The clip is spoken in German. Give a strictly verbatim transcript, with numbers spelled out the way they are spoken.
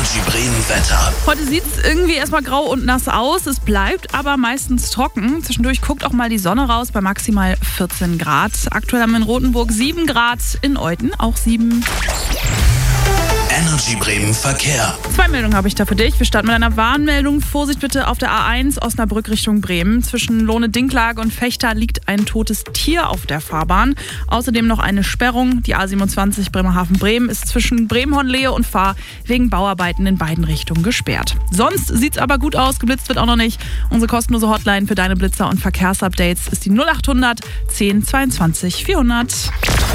Energy Bremen Wetter. Heute sieht es irgendwie erstmal grau und nass aus. Es bleibt aber meistens trocken. Zwischendurch guckt auch mal die Sonne raus bei maximal vierzehn Grad. Aktuell haben wir in Rothenburg sieben Grad, in Euthen auch sieben. Energy Bremen Verkehr. Zwei Meldungen habe ich da für dich. Wir starten mit einer Warnmeldung. Vorsicht bitte auf der A eins Osnabrück Richtung Bremen. Zwischen Lohne-Dinklage und Vechta liegt ein totes Tier auf der Fahrbahn. Außerdem noch eine Sperrung. Die A siebenundzwanzig Bremerhaven-Bremen ist zwischen Bremen-Hornlehe und Fahr wegen Bauarbeiten in beiden Richtungen gesperrt. Sonst sieht es aber gut aus. Geblitzt wird auch noch nicht. Unsere kostenlose Hotline für deine Blitzer und Verkehrsupdates ist die null acht hundert zehn zweiundzwanzig vierhundert.